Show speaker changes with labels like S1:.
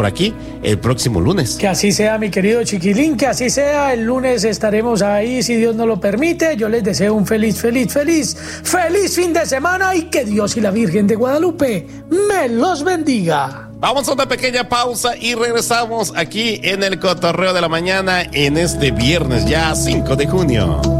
S1: por aquí el próximo lunes.
S2: Que así sea, mi querido chiquilín, que así sea. El lunes estaremos ahí, si Dios nos lo permite. Yo les deseo un feliz fin de semana y que Dios y la Virgen de Guadalupe me los bendiga.
S1: Vamos a una pequeña pausa y regresamos aquí en el Cotorreo de la Mañana en este viernes ya 5 de junio.